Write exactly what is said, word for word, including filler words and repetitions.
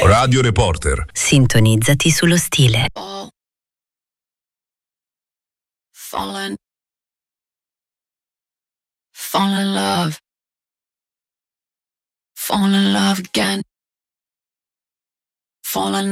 Radio Reporter. Sintonizzati sullo stile. Fall. Fallen. Fall in love. Fall in love again. Fall in